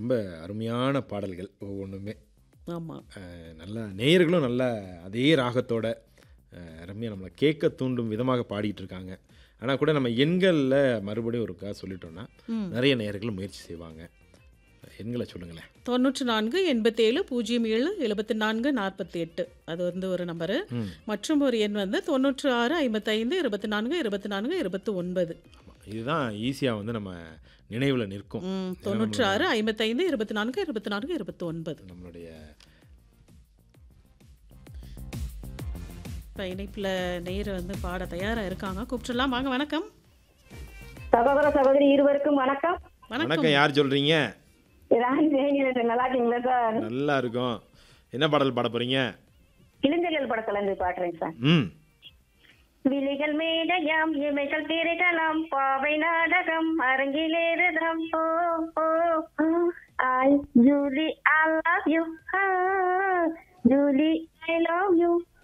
ரொம்ப அருமையான பாடல்கள் ஒவ்வொன்றுமே. ஆமா. நல்லா நேயர்களும் நல்லா அதே ராகத்தோட ரம்யா நம்மளை கேட்க தூண்டும் விதமாக பாடிட்டு இருக்காங்க. ஆனால் கூட நம்ம எண்களில் மறுபடியும் ஒருக்கா சொல்லிட்டோம்னா ம். நிறைய நேயர்கள் முயற்சி செய்வாங்க. எண்களை சொல்லுங்களேன். 94 87 07 74 48 அது வந்து ஒரு நம்பரு. ம் மற்றும் ஒரு எண் வந்து 96 55 24 24 29. ஆமாம், இதுதான் ஈஸியாக வந்து நம்ம நினைவில் நிற்கும். 96 55 24 24 29. நம்மளுடைய இப்போ இணைப்பில் நேயர் வந்து பாட தயாராக இருக்காங்க. கூப்பிட்டுலாம் வாங்க. வணக்கம். சகோதர சகோதரி இருவருக்கும் வணக்கம். வணக்கம். வணக்கம். யார் சொல்கிறீங்க? ராணி ஜெயலலிதா, நல்லா இருக்கீங்களா சார்? நல்லா இருக்கும். என்ன பாடல் பாட போகிறீங்க? இளஞ்செழியல் படத்துல இருந்து பாடுறேன் சார். ம் விழிகள் மேடையாம் இமைகள் திரைக்கலாம் பாவை நாடகம் அரங்கிலேறுதாம் ஓ ஓ ஓ ஐ Julie I love you Julie I love you